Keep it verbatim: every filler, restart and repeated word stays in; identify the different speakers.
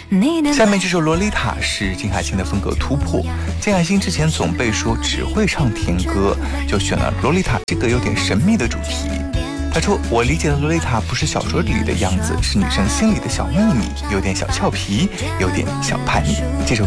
Speaker 1: 下面这首《洛丽塔》是金海心的风格突破。金海心之前总被说只会唱甜歌，就选了《洛丽塔》这个有点神秘的主题。他说：“我理解的洛丽塔不是小说里的样子，是女生心里的小秘密，有点小俏皮，有点小叛逆。”这首